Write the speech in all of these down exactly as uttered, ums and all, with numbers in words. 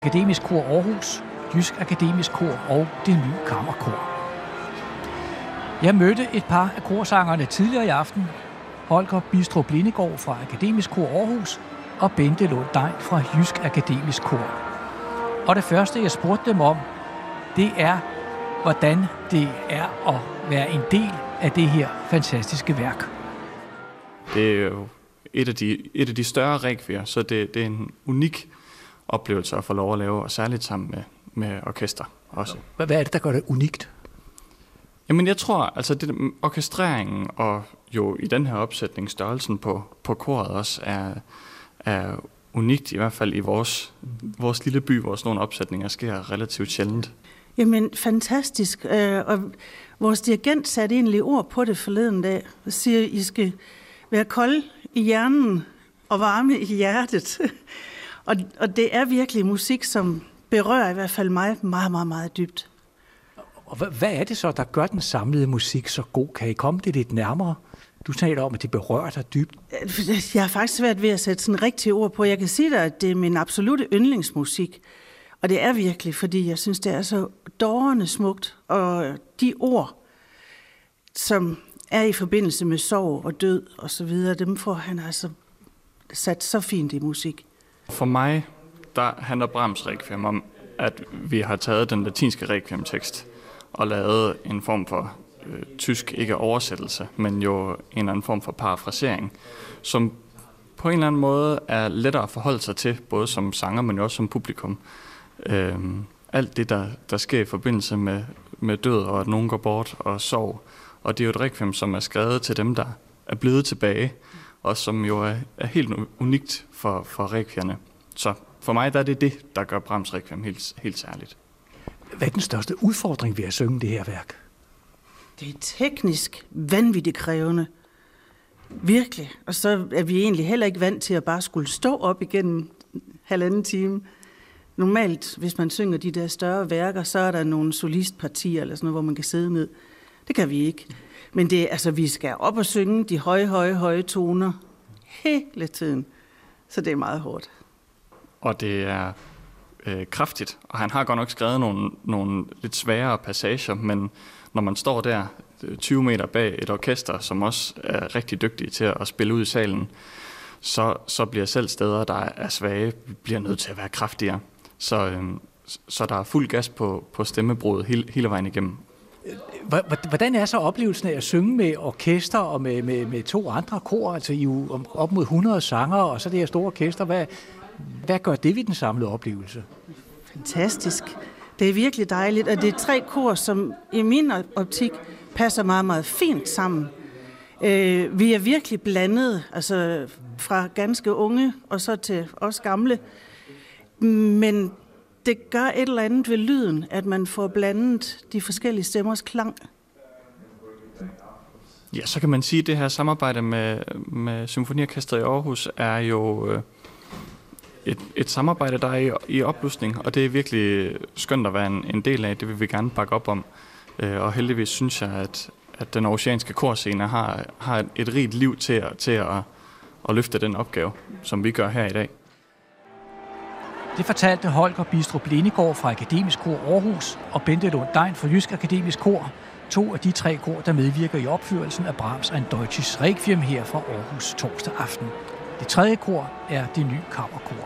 Akademisk Kor Aarhus, Jysk Akademisk Kor og Det Nye Kammerkor. Jeg mødte et par af korsangerne tidligere i aften. Holger Bidstrup Lindegaard fra Akademisk Kor Aarhus og Bente Lund Dein fra Jysk Akademisk Kor. Og det første, jeg spurgte dem om, det er, hvordan det er at være en del af det her fantastiske værk. Det er jo et af de, et af de større rekvier, så det, det er en unik oplevelse at få lov at lave, og særligt sammen med, med orkester også. Hvad er det, der gør det unikt? Jamen jeg tror, altså det, orkestreringen og jo i den her opsætning størrelsen på, på koret også er, er unikt, i hvert fald i vores, vores lille by, hvor sådan nogle opsætninger sker relativt sjældent. Jamen fantastisk, og vores dirigent satte egentlig ord på det forleden dag, og siger, at I skal være kolde i hjernen og varme i hjertet. og, og det er virkelig musik, som berører i hvert fald mig meget, meget, meget dybt. Og hvad er det så, der gør den samlede musik så god? Kan I komme det lidt nærmere? Du taler om, at det berører dig dybt. Jeg har faktisk svært ved at sætte sådan rigtige ord på. Jeg kan sige dig, at det er min absolutte yndlingsmusik. Og det er virkelig, fordi jeg synes, det er så dårende smukt. Og de ord, som er i forbindelse med sorg og død og så videre, dem får han altså sat så fint i musik. For mig, der handler Brahms Requiem om, at vi har taget den latinske Requiem-tekst og lavet en form for øh, tysk, ikke oversættelse, men jo en eller anden form for parafrasering, som på en eller anden måde er lettere at forholde sig til, både som sanger, men også som publikum. Øh, alt det, der, der sker i forbindelse med, med død, og at nogen går bort og sorg. Og det er jo et requiem, som er skrevet til dem, der er blevet tilbage, og som jo er, er helt unikt for, for requierne. Så for mig der er det det, der gør Brahms Requiem helt, helt særligt. Hvad er den største udfordring ved at synge det her værk? Det er teknisk vanvittigt krævende. Virkelig. Og så er vi egentlig heller ikke vant til at bare skulle stå op igennem halvanden time. Normalt, hvis man synger de der større værker, så er der nogle solistpartier eller sådan noget, hvor man kan sidde ned. Det kan vi ikke. Men det, altså, vi skal op og synge de høje, høje, høje toner hele tiden. Så det er meget hårdt. Og det er øh, kraftigt. Og han har godt nok skrevet nogle, nogle lidt sværere passager, men når man står der tyve meter bag et orkester, som også er rigtig dygtige til at spille ud i salen, så, så bliver selv steder, der er svage, bliver nødt til at være kraftigere. Så, øh, så der er fuld gas på, på stemmebruget hele, hele vejen igennem. Hvordan er så oplevelsen af at synge med orkester og med, med, med to andre kor, altså I jo op mod hundrede sangere, og så det her store orkester, hvad, hvad gør det ved den samlede oplevelse? Fantastisk. Det er virkelig dejligt, og det er tre kor, som i min optik passer meget, meget fint sammen. Øh, vi er virkelig blandet, altså fra ganske unge og så til os gamle, men det gør et eller andet ved lyden, at man får blandet de forskellige stemmers klang. Ja, så kan man sige, at det her samarbejde med, med Symfoniorkestret i Aarhus er jo øh, et, et samarbejde, der er i, i oplusning, og det er virkelig skønt at være en, en del af. Det vil vi gerne bakke op om. Øh, og heldigvis synes jeg, at, at den aarhusianske korscene har, har et, et rigt liv til, at, til at, at løfte den opgave, som vi gør her i dag. Det fortalte Holger Bidstrup Lindegaard fra Akademisk Kor Aarhus og Bente Lund Dein fra Jysk Akademisk Kor, to af de tre kor, der medvirker i opførelsen af Brahms Ein Deutsches Requiem her fra Aarhus torsdag aften. Det tredje kor er Det Nye Kammerkor.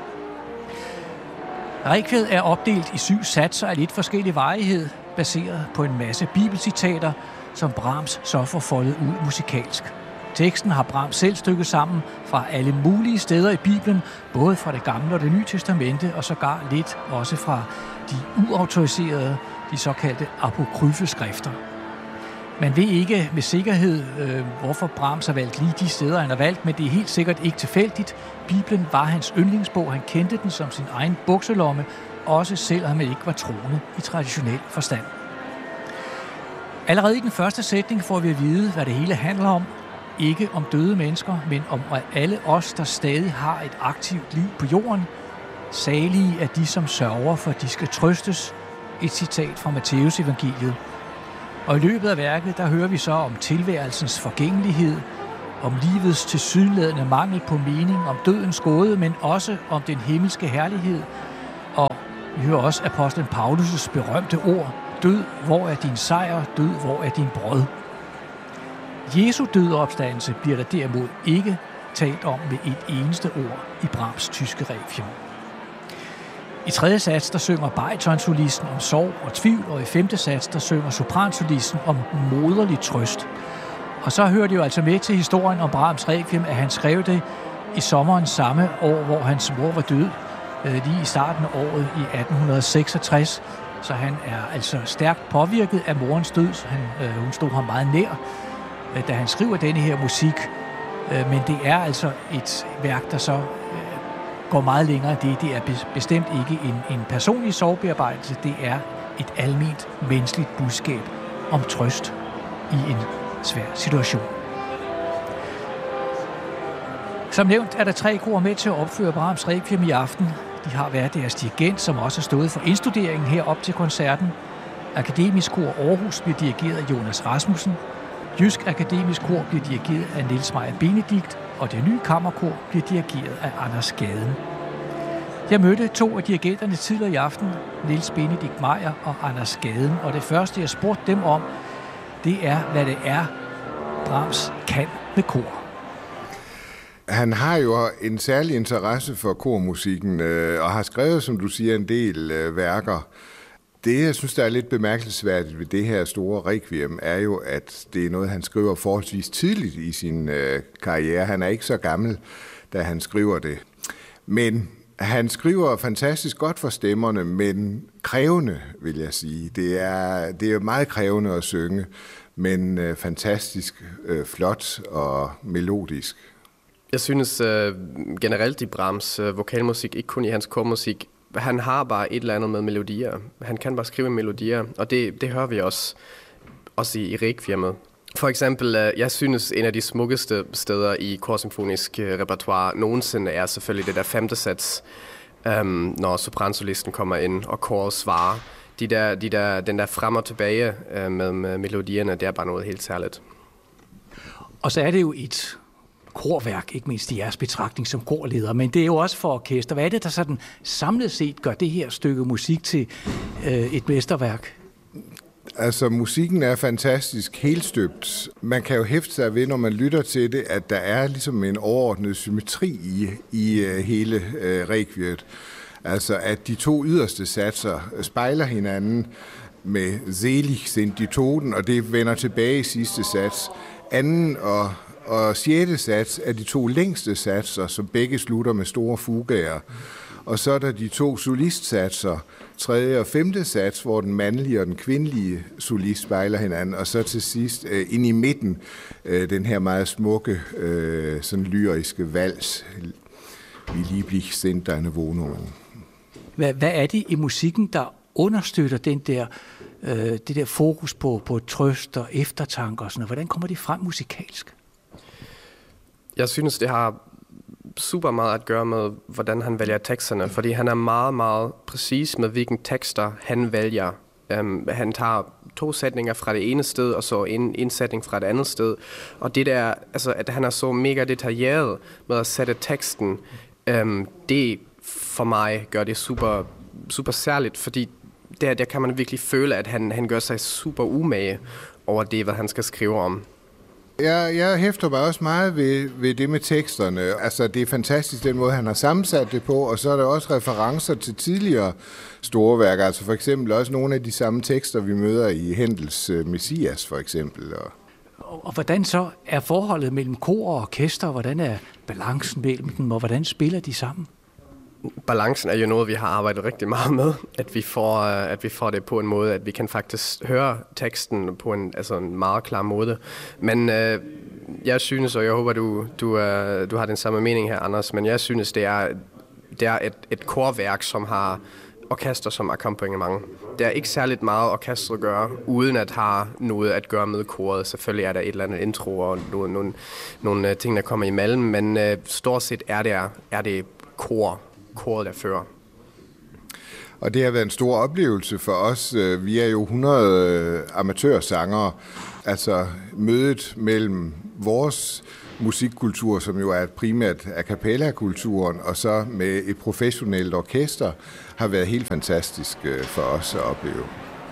Requiem er opdelt i syv satser af lidt forskellig varighed, baseret på en masse bibelcitater, som Brahms så får foldet ud musikalsk. Teksten har Brahms selv stykket sammen fra alle mulige steder i Bibelen, både fra det gamle og det nye testamente, og sågar lidt også fra de uautoriserede, de såkaldte apokryfe skrifter. Man ved ikke med sikkerhed, øh, hvorfor Brahms har valgt lige de steder, han har valgt, men det er helt sikkert ikke tilfældigt. Bibelen var hans yndlingsbog, han kendte den som sin egen bukselomme, også selvom han ikke var troende i traditionel forstand. Allerede i den første sætning får vi at vide, hvad det hele handler om. Ikke om døde mennesker, men om alle os, der stadig har et aktivt liv på jorden. Salige er de, som sørger, for de skal trøstes. Et citat fra Matteus evangeliet. Og i løbet af værket, der hører vi så om tilværelsens forgængelighed, om livets tilsyneladende mangel på mening, om dødens gåde, men også om den himmelske herlighed, Og vi hører også apostlen Paulus' berømte ord: død, hvor er din sejr? Død, hvor er din brød? Jesu død og opstandelse bliver der derimod ikke talt om med et eneste ord i Brahms tyske requiem. I tredje sats, der synger baritonsolisten om sorg og tvivl, og i femte sats, der synger sopransolisten om moderlig trøst. Og så hører det jo altså med til historien om Brahms requiem, at han skrev det i sommeren samme år, hvor hans mor var død, lige i starten af året i atten seksogtres. Så han er altså stærkt påvirket af morens død. Han, øh, hun stod ham meget nær, øh, da han skriver denne her musik. Øh, men det er altså et værk, der så øh, går meget længere end det. Det er bestemt ikke en, en personlig sorgbearbejdelse. Det er et alment menneskeligt budskab om trøst i en svær situation. Som nævnt er der tre kor med til at opføre Brahms requiem i aften. De har været deres dirigent, som også har stået for indstuderingen herop til koncerten. Akademisk Kor Aarhus bliver dirigeret af Jonas Rasmussen. Jysk Akademisk Kor bliver dirigeret af Niels Meyer Benedikt, og det nye kammerkor bliver dirigeret af Anders Gaden. Jeg mødte to af dirigenterne tidligere i aften, Niels Benedikt Meyer og Anders Gaden, og det første, jeg spurgte dem om, det er, hvad det er, Brahms kan med kor. Han har jo en særlig interesse for kormusikken, øh, og har skrevet, som du siger, en del øh, værker. Det, jeg synes, der er lidt bemærkelsesværdigt ved det her store requiem, er jo, at det er noget, han skriver forholdsvis tidligt i sin øh, karriere. Han er ikke så gammel, da han skriver det. Men han skriver fantastisk godt for stemmerne, men krævende, vil jeg sige. Det er, det er meget krævende at synge, men øh, fantastisk øh, flot og melodisk. Jeg synes øh, generelt i Brahms øh, vokalmusik, ikke kun i hans kormusik, han har bare et eller andet med melodier. Han kan bare skrive melodier, og det, det hører vi også, også i, i requiemmet. For eksempel, øh, jeg synes, en af de smukkeste steder i korsymfonisk øh, repertoire nogensinde er selvfølgelig det der femte sats, øh, når sopransolisten kommer ind, og koret svarer. De der, de der, den der frem og tilbage øh, med, med melodierne, det er bare noget helt særligt. Og så er det jo et korværk, ikke mindst i jeres betragtning som korleder, men det er jo også for orkester. Hvad er det, der sådan samlet set gør det her stykke musik til øh, et mesterværk? Altså, musikken er fantastisk helstøbt. Man kan jo hæfte sig ved, når man lytter til det, at der er ligesom en overordnet symmetri i, i uh, hele uh, requiet. Altså, at de to yderste satser spejler hinanden med selig sind die Toten, og det vender tilbage i sidste sats. Anden og Og sjette sats er de to længste satser, som begge slutter med store fugaer. Og så er der de to solistsatser, tredje og femte sats, hvor den mandlige og den kvindelige solist spejler hinanden. Og så til sidst, øh, ind i midten, øh, den her meget smukke, øh, sådan lyriske vals. Wie lieblich sind deine Wohnungen. Hvad, hvad er det i musikken, der understøtter den der, øh, det der fokus på, på trøst og eftertanke og sådan noget? Hvordan kommer det frem musikalsk? Jeg synes, det har super meget at gøre med, hvordan han vælger teksterne, fordi han er meget, meget præcis med, hvilken tekster han vælger. Um, han tager to sætninger fra det ene sted, og så en, en sætning fra det andet sted. Og det der, altså, at han er så mega detaljeret med at sætte teksten, um, det for mig gør det super, super særligt, fordi der, der kan man virkelig føle, at han, han gør sig super umage over det, hvad han skal skrive om. Jeg, jeg hæfter mig også meget ved, ved det med teksterne. Altså, det er fantastisk, den måde, han har sammensat det på, og så er der også referencer til tidligere store værker. Altså for eksempel også nogle af de samme tekster, vi møder i Händels uh, Messias, for eksempel. Og, og, og hvordan så er forholdet mellem kor og orkester? Hvordan er balancen mellem dem, og hvordan spiller de sammen? Balancen er jo noget, vi har arbejdet rigtig meget med, at vi får, at vi får det på en måde, at vi kan faktisk høre teksten på en, altså en meget klar måde. Men øh, jeg synes, og jeg håber, du, du, øh, du har den samme mening her, Anders, men jeg synes, det er, det er et, et korværk, som har orkester som akkompagnement. Der er ikke særligt meget orkester at gøre, uden at have noget at gøre med koret. Selvfølgelig er der et eller andet intro og nogle, nogle, nogle ting, der kommer imellem, men øh, stort set er det, er det kor. koret der fører. Og det har været en stor oplevelse for os. Vi er jo hundrede amatørsangere. Altså mødet mellem vores musikkultur, som jo er et primært a cappella-kulturen, og så med et professionelt orkester, har været helt fantastisk for os at opleve.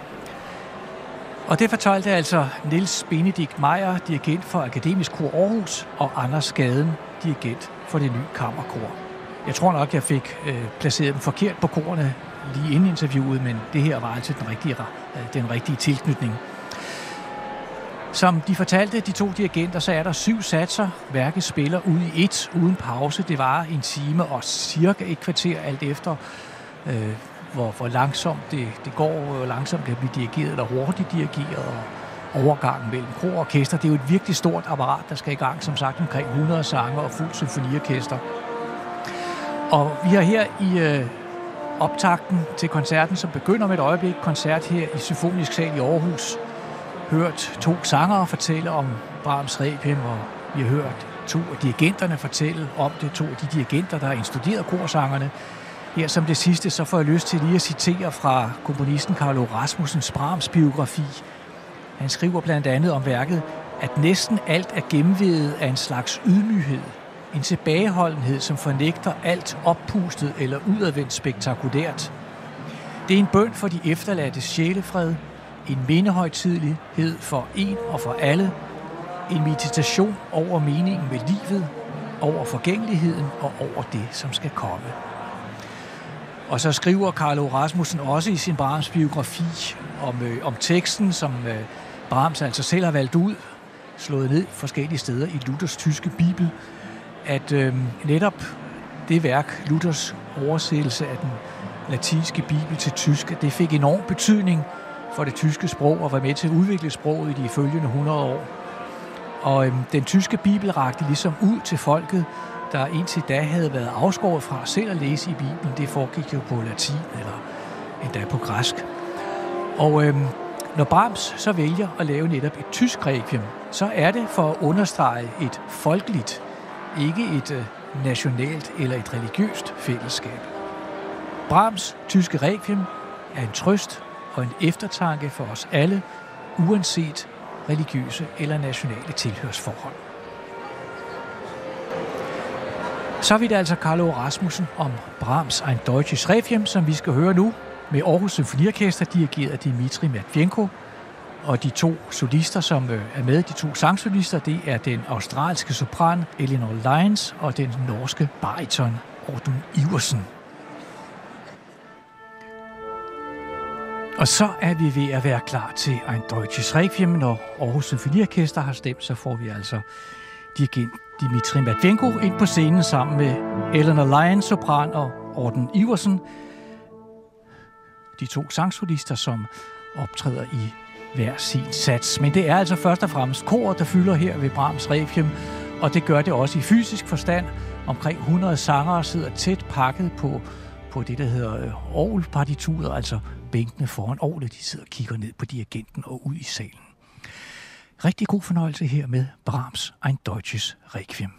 Og det fortalte altså Niels Benedikt Meyer, dirigent for Akademisk Kor Aarhus, og Anders Skaden, dirigent for det nye kammerkor. Jeg tror nok, jeg fik øh, placeret dem forkert på korene lige inden interviewet, men det her var altså den rigtige, den rigtige tilknytning. Som de fortalte, de to dirigenter, så er der syv satser. Værket spiller ud i et, uden pause. Det varer en time og cirka et kvarter, alt efter øh, hvor, hvor langsomt det, det går, hvor langsomt det bliver dirigeret, eller hurtigt dirigeret, og overgangen mellem kor og orkester. Det er jo et virkelig stort apparat, der skal i gang, som sagt omkring hundrede sanger og fuld symfoniorkester. Og vi har her i øh, optakten til koncerten, som begynder med et øjeblik, koncert her i Symfonisk Sal i Aarhus, hørt to sangere fortælle om Brahms Requiem, og vi har hørt to af dirigenterne fortælle om det, to af de dirigenter, der har instuderet korsangerne. Her som det sidste, så får jeg lyst til lige at citere fra komponisten Carlo Rasmussens Brahms biografi. Han skriver blandt andet om værket, at næsten alt er gennemvævet af en slags ydmyghed, en tilbageholdenhed, som fornægter alt oppustet eller udadvendt spektakulært. Det er en bøn for de efterladte sjælefred, en mindehøjtidelighed for en og for alle, en meditation over meningen med livet, over forgængeligheden og over det, som skal komme. Og så skriver Carlo Rasmussen også i sin Brahms biografi om, øh, om teksten, som øh, Brahms altså selv har valgt ud, slået ned forskellige steder i Luthers tyske bibel, at øh, netop det værk, Luthers oversættelse af den latinske bibel til tysk, det fik enorm betydning for det tyske sprog og var med til at udvikle sproget i de følgende hundrede år. Og øhm, den tyske bibel rakte ligesom ud til folket, der indtil da havde været afskåret fra selv at læse i Bibelen. Det foregik jo på latin eller endda på græsk. Og øhm, når Brahms så vælger at lave netop et tysk requiem, så er det for at understrege et folkeligt, ikke et øh, nationalt eller et religiøst fællesskab. Brahms tyske requiem er en trøst og en eftertanke for os alle, uanset religiøse eller nationale tilhørsforhold. Så er vi det altså Carlo Rasmussen om Brahms Ein Deutsches Requiem, som vi skal høre nu med Aarhus Symfoniorkester, dirigeret af Dmitri Matvienko. Og de to solister, som er med, de to sangsolister, det er den australske sopran Eleanor Lyons og den norske bariton Audun Iversen. Og så er vi ved at være klar til Ein Deutsches Requiem. Når Aarhus Symfoniorkester har stemt, så får vi altså dirigent Dmitri Matvienko ind på scenen sammen med Eleanor Lyons, sopran, og Audun Iversen. De to sangsolister, som optræder i hver sin sats. Men det er altså først og fremmest koret, der fylder her ved Brahms Requiem, og det gør det også i fysisk forstand. Omkring hundrede sangere sidder tæt pakket på, på det, der hedder orgelpartituret, altså bænkene foran orglet. De sidder og kigger ned på dirigenten og ud i salen. Rigtig god fornøjelse her med Brahms Ein Deutsches Requiem.